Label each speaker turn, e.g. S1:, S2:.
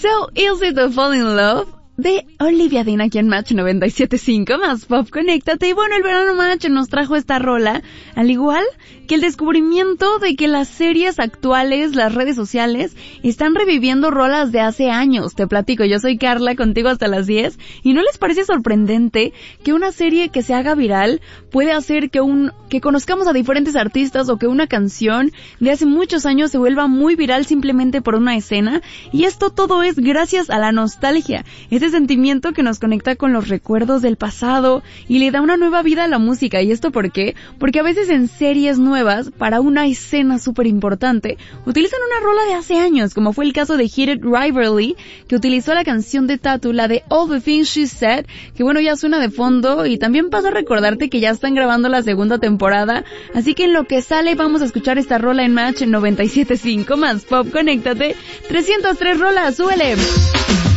S1: So Easy to Fall in Love de Olivia Dean aquí en Match 97.5 más Pop Conéctate. Y bueno, el verano Match nos trajo esta rola, al igual que el descubrimiento de que las series actuales, las redes sociales, están reviviendo rolas de hace años. Te platico, yo soy Carla, contigo hasta las 10, y ¿no les parece sorprendente que una serie que se haga viral puede hacer que conozcamos a diferentes artistas o que una canción de hace muchos años se vuelva muy viral simplemente por una escena? Y esto todo es gracias a la nostalgia, ese sentimiento que nos conecta con los recuerdos del pasado y le da una nueva vida a la música. ¿Y esto por qué? Porque a veces en series nuevas, para una escena súper importante, utilizan una rola de hace años, como fue el caso de Heated Rivalry, que utilizó la canción de Tatu, la de All the Things She Said, que bueno, ya suena de fondo, y también paso a recordarte que ya están grabando la segunda temporada, así que en lo que sale vamos a escuchar esta rola en Match 97.5 más Pop Conéctate, 303 rolas, súbele.